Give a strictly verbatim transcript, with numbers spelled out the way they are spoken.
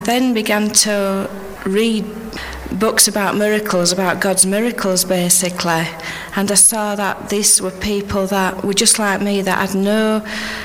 Then began to read books about miracles, about God's miracles basically, and I saw that these were people that were just like me, that had no